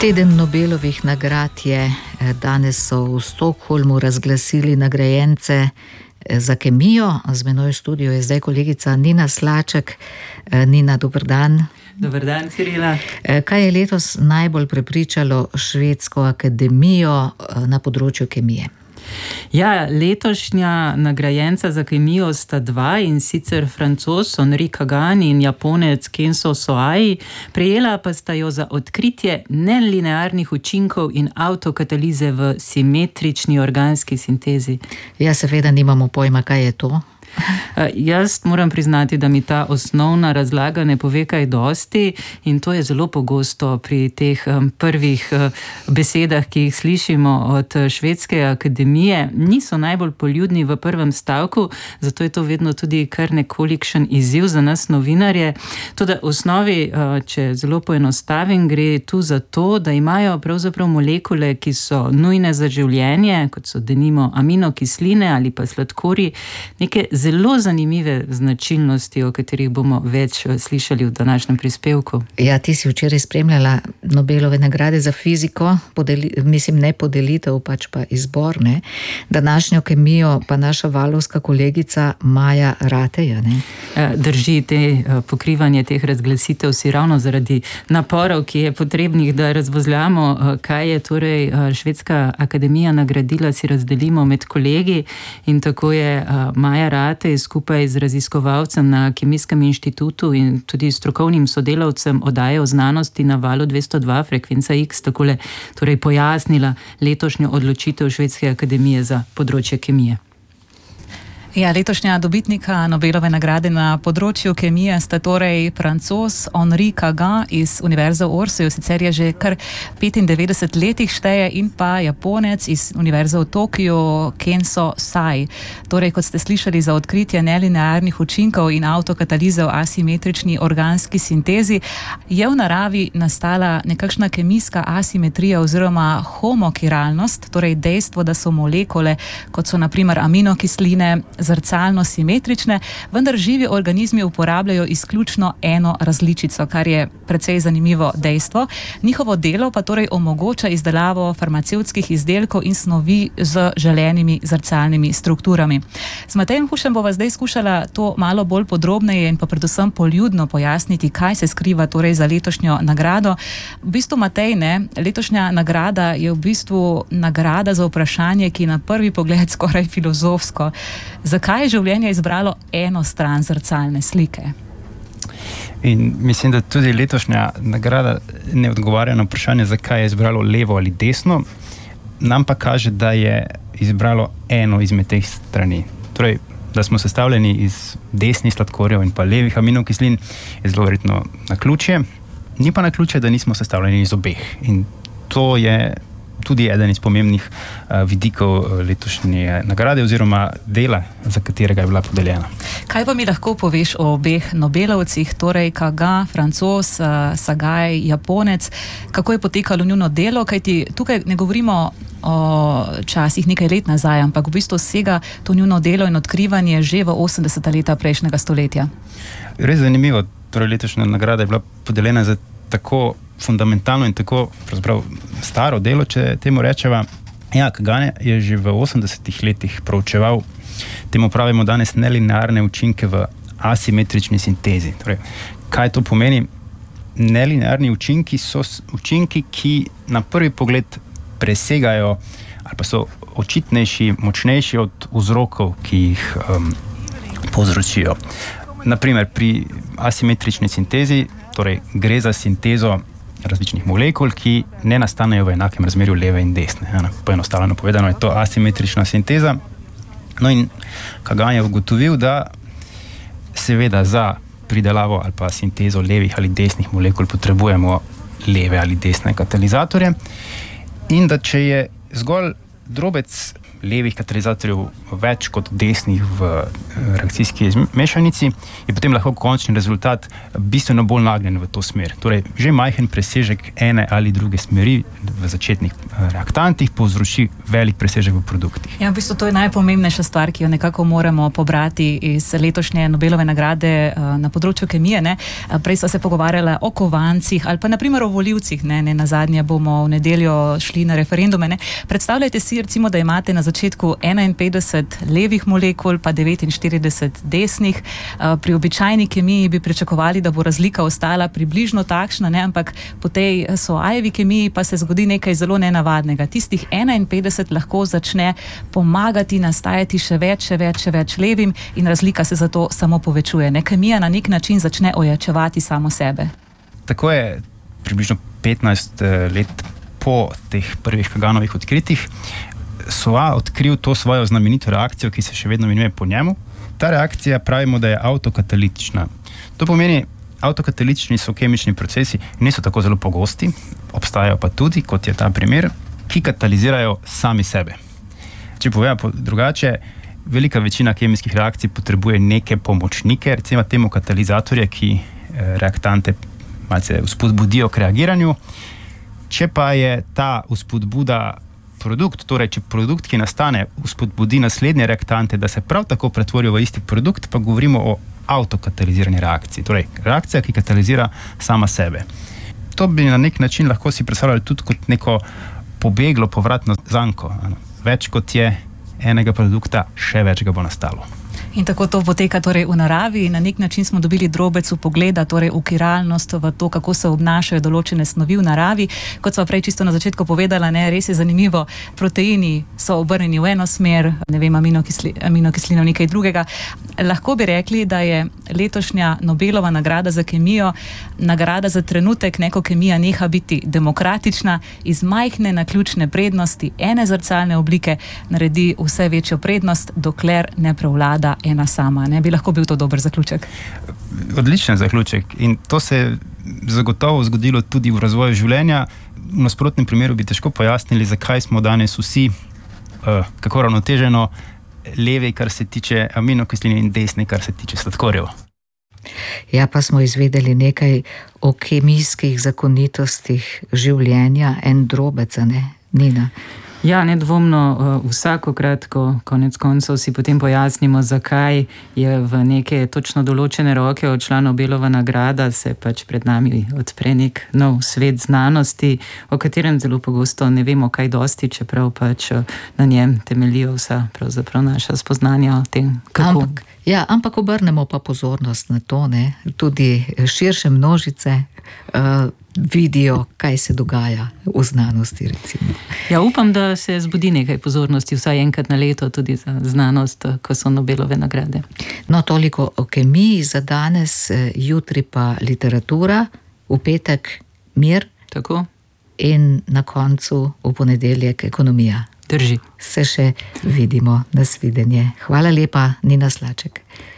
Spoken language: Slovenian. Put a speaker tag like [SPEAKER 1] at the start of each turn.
[SPEAKER 1] Teden Nobelovih nagrad je. Danes so v Stockholmu razglasili nagrajence za kemijo. Z menoj v studiu je zdaj kolegica Nina Slaček. Nina, dober dan.
[SPEAKER 2] Dober dan, Cirila.
[SPEAKER 1] Kaj je letos najbolj prepričalo Švedsko akademijo na področju kemije?
[SPEAKER 2] Ja, letošnja nagrajenca za kemijo sta dva, in sicer Francoz Henri Kagan in Japonec Kenzo Soai. Prejela pa sta jo za odkritje nelinearnih učinkov in avtokatalize v simetrični organski sintezi.
[SPEAKER 1] Ja, seveda nimamo pojma, kaj je to.
[SPEAKER 2] Jaz moram priznati, da mi ta osnovna razlaga ne pove kaj dosti, in to je zelo pogosto pri teh prvih besedah, ki jih slišimo od Švedske akademije. Niso najbolj poljudni v prvem stavku, zato je to vedno tudi kar nekolikšen izziv za nas novinarje. Toda v osnovi, če zelo poenostavim, gre tu za to, da imajo pravzaprav molekule, ki so nujne za življenje, kot so denimo aminokisline ali pa sladkorji, neke zelo zanimive značilnosti, o katerih bomo več slišali v današnjem prispevku.
[SPEAKER 1] Ja, ti si včeraj spremljala Nobelove nagrade za fiziko, ne podelitev, pač pa izbor, ne? Današnjo kemijo pa naša valovska kolegica Maja Rateja, ne?
[SPEAKER 2] Drži, pokrivanje teh razglasitev si ravno zaradi naporov, ki je potrebnih, da razvozljamo, kaj je torej Švedska akademija nagradila, si razdelimo med kolegi, in tako je Maja Ratej skupaj z raziskovalcem na Kemijskem inštitutu in tudi strokovnim sodelavcem oddaje o znanosti na Valu 202 frekvenca X takole torej pojasnila letošnjo odločitev Švedske akademije za področje kemije.
[SPEAKER 3] Ja, letošnja dobitnika Nobelove nagrade na področju kemije sta torej Francoz Henri Kagan iz Univerze v Orsuju, sicer je že kar 95 letih šteje, in pa Japonec iz Univerze v Tokiu Kenzo Soai. Torej, kot ste slišali, za odkritje nelinearnih učinkov in avtokatalize v asimetrični organski sintezi je v naravi nastala nekakšna kemijska asimetrija oziroma homokiralnost, torej dejstvo, da so molekule, kot so na primer aminokisline, zrcalno simetrične, vendar živi organizmi uporabljajo izključno eno različico, kar je precej zanimivo dejstvo. Njihovo delo pa torej omogoča izdelavo farmacevtskih izdelkov in snovi z želenimi zrcalnimi strukturami. Z Matejem Hušem bova zdaj skušala to malo bolj podrobneje in pa predvsem poljudno pojasniti, kaj se skriva torej za letošnjo nagrado. V bistvu, Matej, letošnja nagrada je v bistvu nagrada za vprašanje, ki je na prvi pogled skoraj filozofsko. Zakaj je življenje izbralo eno stran zrcalne slike?
[SPEAKER 4] In mislim, da tudi letošnja nagrada ne odgovarja na vprašanje, zakaj je izbralo levo ali desno, nam pa kaže, da je izbralo eno izmed teh strani. Torej, da smo sestavljeni iz desnih sladkorjev in pa levih aminokislin, je zelo verjetno naključje. Ni pa naključje, da nismo sestavljeni iz obeh. In to je tudi eden iz pomembnih vidikov letošnje nagrade oziroma dela, za katerega je bila podeljena.
[SPEAKER 3] Kaj pa mi lahko poveš o obeh Nobelovcih, torej Kagan, Francoz, Soai, Japonec? Kako je potekalo njuno delo? Kajti tukaj ne govorimo o časih nekaj let nazaj, ampak v bistvu sega to njuno delo in odkrivanje že v 80. leta prejšnjega stoletja.
[SPEAKER 4] Res zanimivo, torej letošnja nagrada je bila podeljena za tako fundamentalno in tako pravzaprav staro delo, če temu rečeva. Ja, Kagan je že v 80. letih proučeval, temu pravimo danes nelinearne učinke v asimetrični sintezi. Torej, kaj to pomeni? Nelinearni učinki so učinki, ki na prvi pogled presegajo ali pa so očitnejši, močnejši od vzrokov, ki jih povzročijo. Naprimer, pri asimetrični sintezi, torej gre za sintezo različnih molekul, ki ne nastanejo v enakem razmerju leve in desne. Poenostavljeno povedano je to asimetrična sinteza. No, in Kagan je ugotovil, da seveda za pridelavo ali pa sintezo levih ali desnih molekul potrebujemo leve ali desne katalizatorje, in da če je zgolj drobec levih katalizatorjev več kot desnih v reakcijski mešanici, je potem lahko končni rezultat bistveno bolj nagnjen v to smer. Torej, že majhen presežek ene ali druge smeri v začetnih reaktantih povzroči velik presežek v produktih.
[SPEAKER 3] Ja, v bistvu to je najpomembnejša stvar, ki jo nekako moramo pobrati iz letošnje Nobelove nagrade na področju kemije. Ne? Prej sva se pogovarjala o kovancih ali pa naprimer o volivcih. Ne nazadnje bomo v nedeljo šli na referendume. Ne? Predstavljajte si recimo, da imate na začetku 51 levih molekul, pa 49 desnih. Pri običajni kemiji bi pričakovali, da bo razlika ostala približno takšna, ne? Ampak po tej Soajevi kemiji pa se zgodi nekaj zelo nenavadnega. Tistih 51 lahko začne pomagati nastajati še več levim in razlika se zato samo povečuje. Ne? Kemija na nek način začne ojačevati samo sebe.
[SPEAKER 4] Tako je približno 15 let po teh prvih Kaganovih odkritjih Soa odkril to svojo znamenito reakcijo, ki se še vedno imenuje po njemu. Ta reakcija pravimo, da je avtokatalitična. To pomeni, avtokatalitični so kemični procesi, niso tako zelo pogosti, obstajajo pa tudi, kot je ta primer, ki katalizirajo sami sebe. Če povem drugače, velika večina kemijskih reakcij potrebuje neke pomočnike, recimo temu katalizatorje, ki reaktante malce vzpodbudijo k reagiranju. Če pa je ta vzpodbuda produkt, torej če produkt, ki nastane, vzpodbudi naslednje reaktante, da se prav tako pretvorijo v isti produkt, pa govorimo o avtokatalizirani reakciji. Torej, reakcija, ki katalizira sama sebe. To bi na nek način lahko si predstavljali tudi kot neko pobeglo povratno zanko. Več kot je enega produkta, še več ga bo nastalo.
[SPEAKER 3] In tako to poteka torej v naravi. Na nek način smo dobili drobec vpogleda torej v kiralnost, v to, kako se obnašajo določene snovi v naravi. Kot sva prej čisto na začetku povedala, ne, res je zanimivo, proteini so obrnjeni v eno smer, ne vem, aminokislina v nekaj drugega. Lahko bi rekli, da je letošnja Nobelova nagrada za kemijo nagrada za trenutek, ko kemija neha biti demokratična, iz majhne naključne prednosti ene zrcalne oblike naredi vse večjo prednost, dokler ne prevlada ena sama. Ne bi lahko bil to dober zaključek?
[SPEAKER 4] Odličen zaključek. In to se je zagotovo zgodilo tudi v razvoju življenja. V nasprotnem primeru bi težko pojasnili, zakaj smo danes vsi kako ravnoteženo levi, kar se tiče aminokisline, in desni, kar se tiče sladkorjev.
[SPEAKER 1] Ja, pa smo izvedeli nekaj o kemijskih zakonitostih življenja, en drobec, ne, Nina?
[SPEAKER 2] Ja, nedvomno vsakokrat, ko konec koncev si potem pojasnimo, zakaj je v neke točno določene roke odšla Nobelova nagrada, se pač pred nami odpre nek nov svet znanosti, o katerem zelo pogosto ne vemo kaj dosti, čeprav pač na njem temeljijo vsa pravzaprav naša spoznanja o tem, kako.
[SPEAKER 1] Ampak obrnemo pa pozornost na to, ne, tudi širše množice vidijo, kaj se dogaja v znanosti, recimo.
[SPEAKER 2] Ja, upam, da se zbudi nekaj pozornosti vsaj enkrat na leto tudi za znanost, ko so Nobelove nagrade.
[SPEAKER 1] No, toliko o kemiji za danes, jutri pa literatura, v petek mir.
[SPEAKER 2] Tako.
[SPEAKER 1] In na koncu v ponedeljek ekonomija.
[SPEAKER 2] Drži.
[SPEAKER 1] Se še vidimo, nasvidenje. Hvala lepa, Nina Slaček.